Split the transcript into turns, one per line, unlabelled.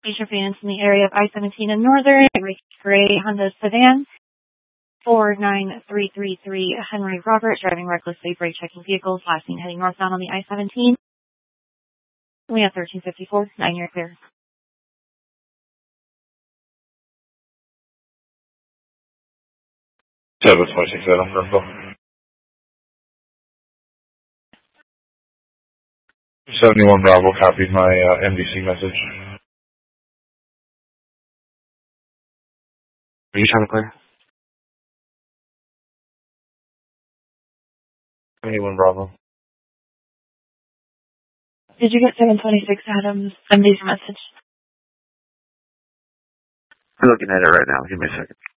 Major fans in the area of I-17 and Northern, gray Honda sedan, 49333 Henry Robert, driving recklessly, brake checking vehicles, last seen heading northbound on the I-17. We have 1354, 9-year clear.
726 Adam Bravo. 71 Bravo copied my MDC message.
Are you trying to clear?
71 Bravo.
Did you get 726 Adam's MD's message?
I'm looking at it right now. Give me a second.